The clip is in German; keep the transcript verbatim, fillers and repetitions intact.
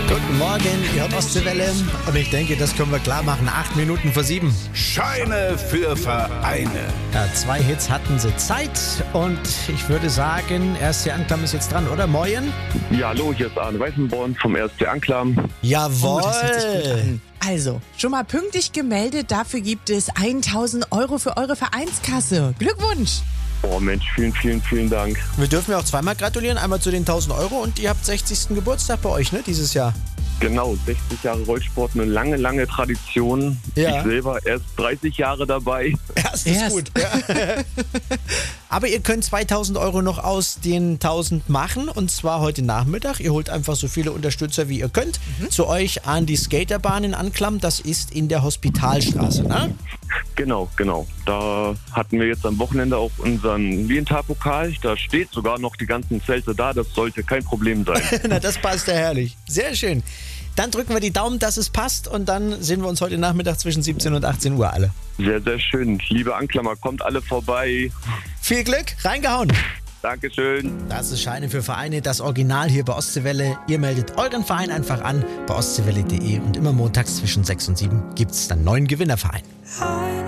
Guten Morgen, ihr hört Ostseewelle. Und ich denke, das können wir klar machen. Acht Minuten vor sieben. Scheine für Vereine. Ja, zwei Hits hatten sie Zeit. Und ich würde sagen, R S C Anklam ist jetzt dran, oder? Moin? Ja, hallo, hier ist Arne Weißenborn vom R S C Anklam. Jawohl. Oh, das hört sich gut an. Also, schon mal pünktlich gemeldet. Dafür gibt es tausend Euro für eure Vereinskasse. Glückwunsch! Oh Mensch, vielen, vielen, vielen Dank. Wir dürfen ja auch zweimal gratulieren. Einmal zu den tausend Euro und ihr habt sechzigsten Geburtstag bei euch, ne, dieses Jahr. Genau, sechzig Jahre Rollsport, eine lange, lange Tradition. Ja. Ich selber erst dreißig Jahre dabei. Erst ist Erst. gut. Ja. Aber ihr könnt zweitausend Euro noch aus den tausend machen und zwar heute Nachmittag. Ihr holt einfach so viele Unterstützer, wie ihr könnt, mhm. zu euch an die Skaterbahn in Anklam. Das ist in der Hospitalstraße, ne? Genau, genau. Da hatten wir jetzt am Wochenende auch unseren Lienthal-Pokal. Da steht sogar noch die ganzen Zelte da. Das sollte kein Problem sein. Na, das passt ja herrlich. Sehr schön. Dann drücken wir die Daumen, dass es passt und dann sehen wir uns heute Nachmittag zwischen siebzehn und achtzehn Uhr alle. Sehr, sehr schön. Liebe Anklammer, kommt alle vorbei. Viel Glück, reingehauen. Dankeschön. Das ist Scheine für Vereine, das Original hier bei Ostseewelle. Ihr meldet euren Verein einfach an bei ostseewelle punkt de und immer montags zwischen sechs und sieben gibt es dann neuen Gewinnerverein.